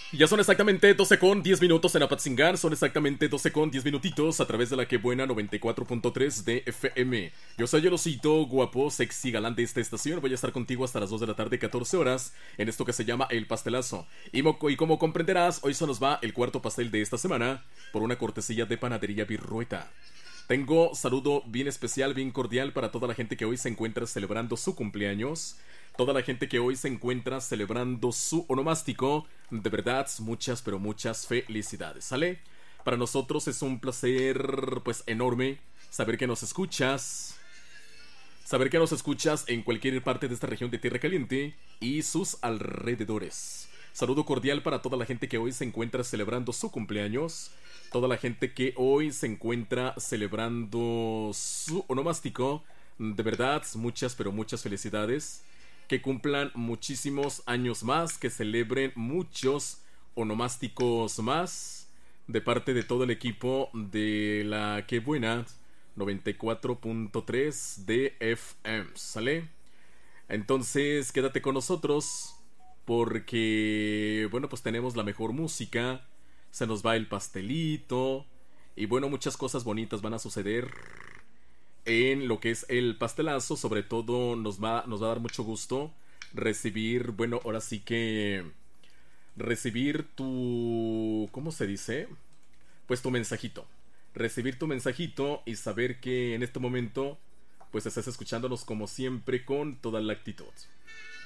Ya son exactamente 12 con 10 minutos en Apatzingán, son exactamente 12 con 10 minutitos a través de la que buena 94.3 de FM. Yo soy el osito guapo, sexy, galán de esta estación. Voy a estar contigo hasta las 2 de la tarde, 14 horas, en esto que se llama El Pastelazo. Y como comprenderás, hoy se nos va el cuarto pastel de esta semana por una cortesía de Panadería Virrueta. Tengo saludo bien especial, bien cordial para toda la gente que hoy se encuentra celebrando su cumpleaños. Toda la gente que hoy se encuentra celebrando su onomástico. De verdad, muchas, pero muchas felicidades, ¿sale? Para nosotros es un placer, pues, enorme saber que nos escuchas. Saber que nos escuchas en cualquier parte de esta región de Tierra Caliente y sus alrededores. Saludo cordial para toda la gente que hoy se encuentra celebrando su cumpleaños. Toda la gente que hoy se encuentra celebrando su onomástico. De verdad, muchas, pero muchas felicidades. Que cumplan muchísimos años más, que celebren muchos onomásticos más, de parte de todo el equipo de la que buena 94.3 de FM, ¿sale? Entonces quédate con nosotros porque, bueno, pues tenemos la mejor música, se nos va el pastelito y bueno, muchas cosas bonitas van a suceder en lo que es el pastelazo. Sobre todo nos va a dar mucho gusto recibir, bueno, ahora sí que recibir tu, ¿cómo se dice? Pues tu mensajito. Recibir tu mensajito y saber que en este momento pues estás escuchándonos como siempre con toda la actitud.